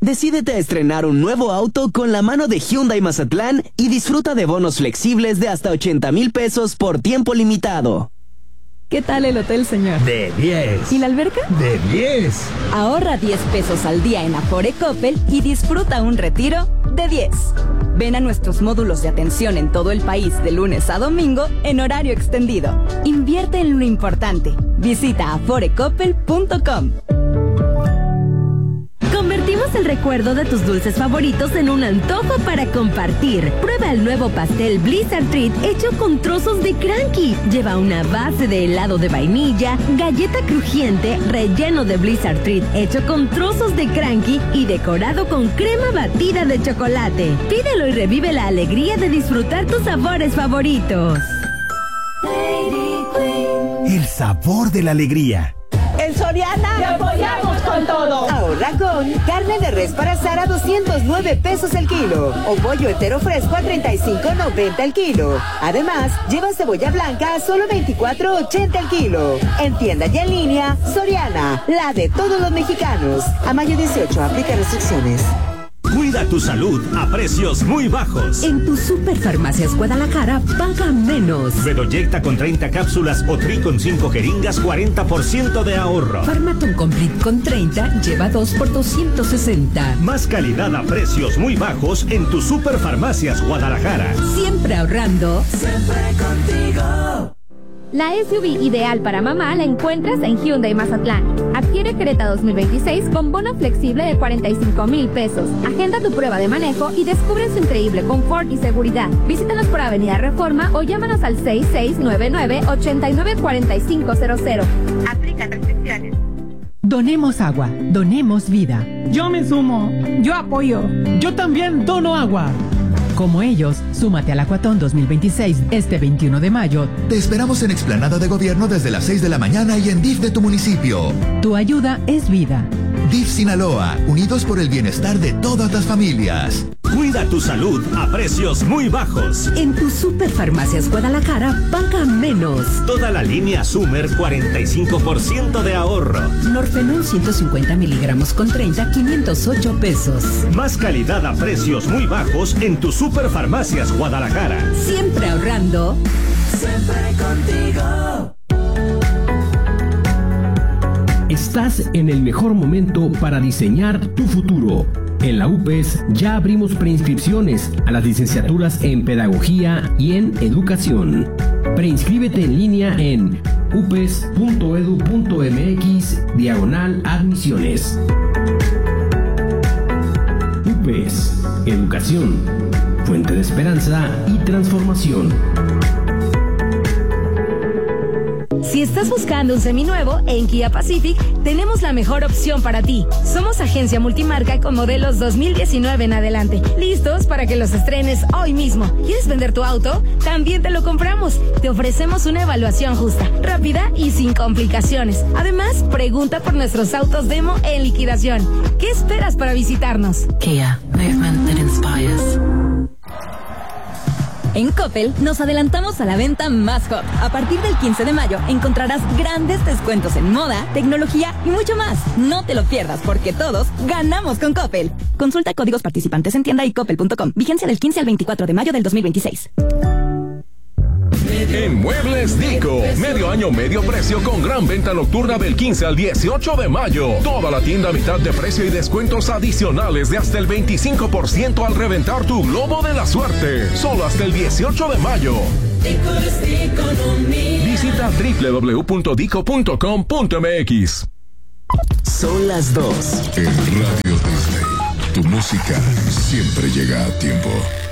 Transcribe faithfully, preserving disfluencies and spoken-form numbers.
Decídete a estrenar un nuevo auto con la mano de Hyundai Mazatlán y disfruta de bonos flexibles de hasta ochenta mil pesos por tiempo limitado. ¿Qué tal el hotel, señor? De diez. ¿Y la alberca? De diez. Ahorra diez pesos al día en Afore Coppel y disfruta un retiro de diez. Ven a nuestros módulos de atención en todo el país de lunes a domingo en horario extendido. Invierte en lo importante. Visita afore coppel punto com. Convertimos el recuerdo de tus dulces favoritos en un antojo para compartir. Prueba el nuevo pastel Blizzard Treat hecho con trozos de cranky. Lleva una base de helado de vainilla, galleta crujiente, relleno de Blizzard Treat hecho con trozos de cranky y decorado con crema batida de chocolate. Pídelo y revive la alegría de disfrutar tus sabores favoritos. El sabor de la alegría. En Soriana te apoyamos con todo. Ahorra con carne de res para asar a doscientos nueve pesos el kilo o pollo entero fresco a treinta y cinco noventa el kilo. Además, lleva cebolla blanca a solo veinticuatro ochenta el kilo. En tienda y en línea, Soriana, la de todos los mexicanos. A mayo dieciocho, aplica restricciones. Cuida tu salud a precios muy bajos. En tu Superfarmacias Guadalajara, paga menos. Bedoyecta con treinta cápsulas o Tri con cinco jeringas, cuarenta por ciento de ahorro. Farmaton Complete con treinta, lleva dos por doscientos sesenta. Más calidad a precios muy bajos en tu Superfarmacias Guadalajara. Siempre ahorrando. Siempre contigo. La S U V ideal para mamá la encuentras en Hyundai Mazatlán. Adquiere Creta dos mil veintiséis con bono flexible de cuarenta y cinco mil pesos. Agenda tu prueba de manejo y descubre su increíble confort y seguridad. Visítanos por Avenida Reforma o llámanos al seis seis nueve nueve, ocho nueve cuatro cinco cero cero. Aplican restricciones. Donemos agua, donemos vida. Yo me sumo, yo apoyo, yo también dono agua. Como ellos, súmate al Acuatón dos mil veintiséis este veintiuno de mayo. Te esperamos en Explanada de Gobierno desde las seis de la mañana y en D I F de tu municipio. Tu ayuda es vida. D I F Sinaloa, unidos por el bienestar de todas las familias. Cuida tu salud a precios muy bajos. En tu Superfarmacias Guadalajara, paga menos. Toda la línea Sumer, cuarenta y cinco por ciento de ahorro. Norfenol ciento cincuenta miligramos con treinta, quinientos ocho pesos. Más calidad a precios muy bajos en tu Superfarmacias Guadalajara. Siempre ahorrando. Siempre contigo. Estás en el mejor momento para diseñar tu futuro. En la U P E S ya abrimos preinscripciones a las licenciaturas en Pedagogía y en Educación. Preinscríbete en línea en upes punto edu punto mx diagonal admisiones. U P E S, Educación, fuente de esperanza y transformación. Si estás buscando un seminuevo, en Kia Pacific tenemos la mejor opción para ti. Somos agencia multimarca con modelos dos mil diecinueve en adelante, listos para que los estrenes hoy mismo. ¿Quieres vender tu auto? También te lo compramos. Te ofrecemos una evaluación justa, rápida y sin complicaciones. Además, pregunta por nuestros autos demo en liquidación. ¿Qué esperas para visitarnos? Kia, movement that inspires. En Coppel nos adelantamos a la venta más hot. A partir del quince de mayo encontrarás grandes descuentos en moda, tecnología y mucho más. No te lo pierdas porque todos ganamos con Coppel. Consulta códigos participantes en tienda y coppel punto com. Vigencia del quince al veinticuatro de mayo del dos mil veintiséis. En Muebles Dico, medio año, medio precio con gran venta nocturna del quince al dieciocho de mayo. Toda la tienda a mitad de precio y descuentos adicionales de hasta el veinticinco por ciento al reventar tu globo de la suerte. Solo hasta el dieciocho de mayo. Visita doble u doble u doble u punto dico punto com punto m x. Son las dos. En Radio Disney, tu música siempre llega a tiempo.